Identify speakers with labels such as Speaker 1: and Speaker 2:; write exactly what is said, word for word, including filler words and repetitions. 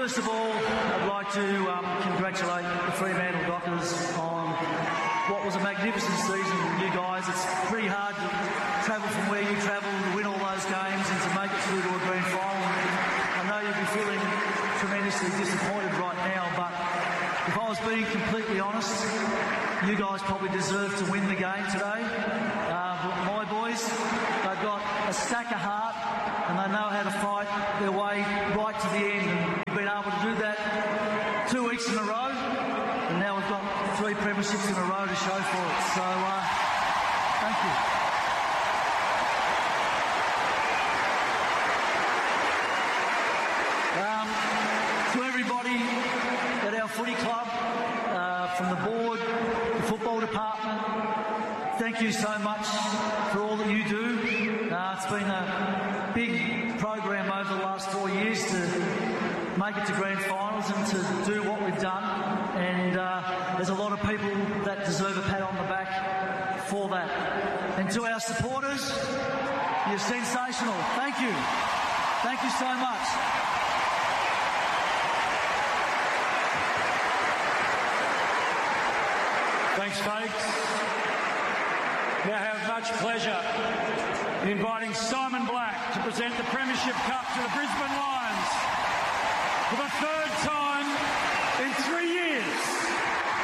Speaker 1: First of all, I'd like to um, congratulate the Fremantle Dockers on what was a magnificent season with you guys. It's pretty hard to travel from where you travel to win all those games and to make it through to a grand final. I know you'll be feeling tremendously disappointed right now, but if I was being completely honest, you guys probably deserve to win the game today. Uh, but my boys, they've got a stack of heart and they know how to fight their way right to the end. And we've been able to do that two weeks in a row, and now we've got three premierships in a row to show for it. So, uh, thank you. Um, to everybody at our footy club, uh, from the board, the football department, thank you so much for all that you do. Uh, it's been a big program over the last four years to make it to grand finals and to do what we've done. And uh, there's a lot of people that deserve a pat on the back for that. And to our supporters, you're sensational. Thank you. Thank you so much.
Speaker 2: Thanks, folks. Now I have much pleasure in inviting Simon Black to present the Premiership Cup to the Brisbane Lions for the third